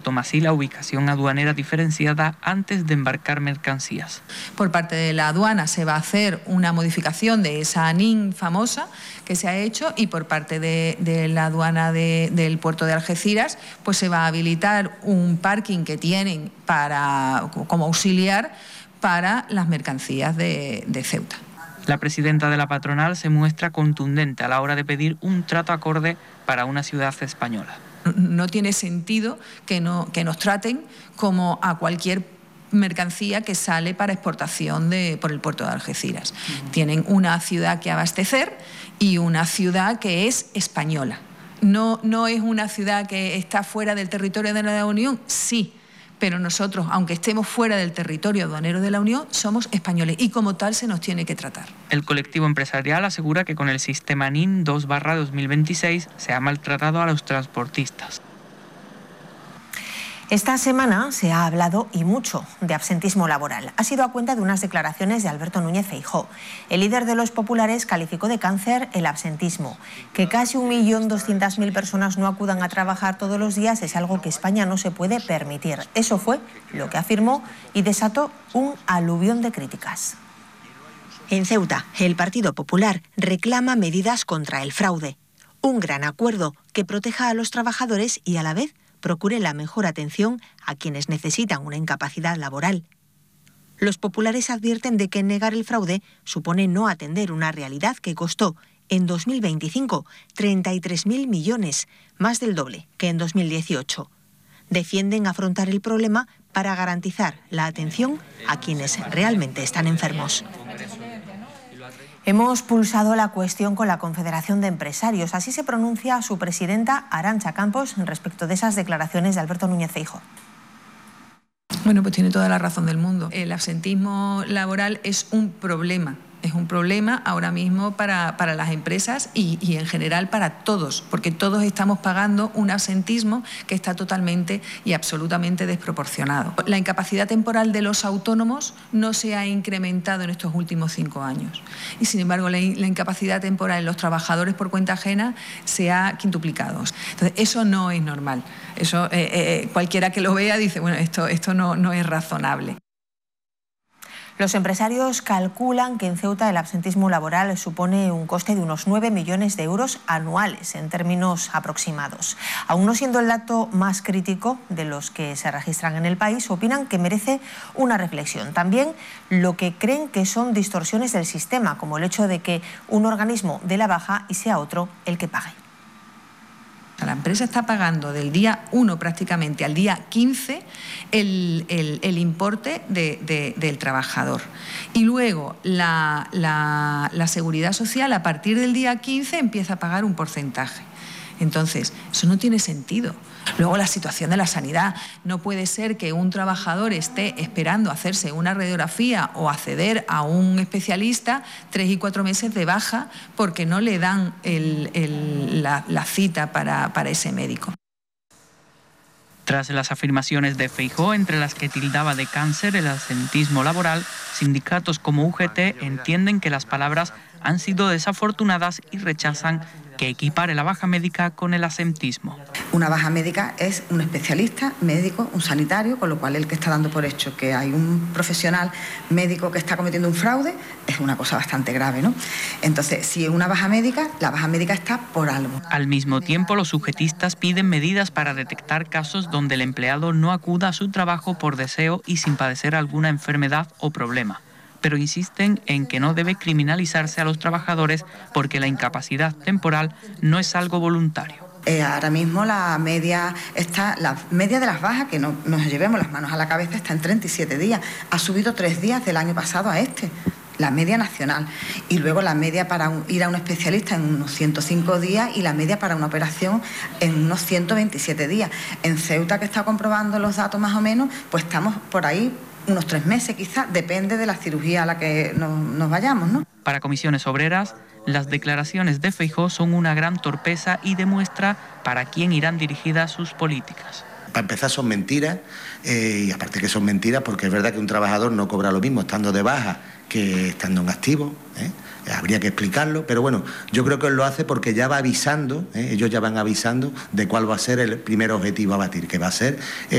toma así la ubicación aduanera diferenciada antes de embarcar mercancías. Por parte de la aduana se va a hacer una modificación de esa ANIN famosa que se ha hecho, y por parte de la aduana del puerto de Algeciras pues se va a habilitar un parking que tienen como auxiliar para las mercancías de Ceuta. La presidenta de la patronal se muestra contundente a la hora de pedir un trato acorde para una ciudad española. No tiene sentido que nos traten como a cualquier mercancía que sale para exportación por el puerto de Algeciras. Tienen una ciudad que abastecer y una ciudad que es española. No es una ciudad que está fuera del territorio de la Unión, sí, pero nosotros, aunque estemos fuera del territorio aduanero de la Unión, somos españoles y como tal se nos tiene que tratar. El colectivo empresarial asegura que con el sistema ANIN 2/2026 se ha maltratado a los transportistas. Esta semana se ha hablado y mucho de absentismo laboral. Ha sido a cuenta de unas declaraciones de Alberto Núñez Feijóo. El líder de los populares calificó de cáncer el absentismo. Que casi 1.200.000 personas no acudan a trabajar todos los días es algo que España no se puede permitir. Eso fue lo que afirmó y desató un aluvión de críticas. En Ceuta, el Partido Popular reclama medidas contra el fraude. Un gran acuerdo que proteja a los trabajadores y a la vez procure la mejor atención a quienes necesitan una incapacidad laboral. Los populares advierten de que negar el fraude supone no atender una realidad que costó en 2025 33.000 millones, más del doble que en 2018. Defienden afrontar el problema para garantizar la atención a quienes realmente están enfermos. Hemos pulsado la cuestión con la Confederación de Empresarios. Así se pronuncia su presidenta, Arantxa Campos, respecto de esas declaraciones de Alberto Núñez Feijóo. Bueno, pues tiene toda la razón del mundo. El absentismo laboral es un problema. Es un problema ahora mismo para las empresas y en general para todos, porque todos estamos pagando un absentismo que está totalmente y absolutamente desproporcionado. La incapacidad temporal de los autónomos no se ha incrementado en estos últimos 5 años y, sin embargo, la incapacidad temporal en los trabajadores por cuenta ajena se ha quintuplicado. Entonces, eso no es normal. Eso cualquiera que lo vea dice, bueno, esto no es razonable. Los empresarios calculan que en Ceuta el absentismo laboral supone un coste de unos 9 millones de euros anuales en términos aproximados. Aún no siendo el dato más crítico de los que se registran en el país, opinan que merece una reflexión. También lo que creen que son distorsiones del sistema, como el hecho de que un organismo dé la baja y sea otro el que pague. La empresa está pagando del día 1 prácticamente al día 15 el importe del trabajador. Y luego la Seguridad Social a partir del día 15 empieza a pagar un porcentaje. Entonces, eso no tiene sentido. Luego la situación de la sanidad. No puede ser que un trabajador esté esperando hacerse una radiografía o acceder a un especialista 3 y 4 meses de baja porque no le dan la cita para ese médico. Tras las afirmaciones de Feijóo, entre las que tildaba de cáncer el absentismo laboral, sindicatos como UGT entienden que las palabras han sido desafortunadas y rechazan que equipare la baja médica con el absentismo. Una baja médica es un especialista médico, un sanitario, con lo cual el que está dando por hecho que hay un profesional médico que está cometiendo un fraude es una cosa bastante grave, ¿no? Entonces, si es una baja médica, la baja médica está por algo. Al mismo tiempo, los sujetistas piden medidas para detectar casos donde el empleado no acuda a su trabajo por deseo y sin padecer alguna enfermedad o problema, pero insisten en que no debe criminalizarse a los trabajadores porque la incapacidad temporal no es algo voluntario. Ahora mismo la media de las bajas, que no nos llevemos las manos a la cabeza, está en 37 días. Ha subido 3 días del año pasado a este, la media nacional. Y luego la media para ir a un especialista en unos 105 días y la media para una operación en unos 127 días. En Ceuta, que está comprobando los datos más o menos, pues estamos por ahí unos 3 meses quizás, depende de la cirugía a la que nos vayamos, ¿no? Para Comisiones Obreras, las declaraciones de Feijóo son una gran torpeza y demuestra para quién irán dirigidas sus políticas. Para empezar son mentiras, y aparte que son mentiras porque es verdad que un trabajador no cobra lo mismo estando de baja que estando en activo, habría que explicarlo, pero bueno, yo creo que él lo hace porque ya va avisando, ellos ya van avisando de cuál va a ser el primer objetivo a batir, que va a ser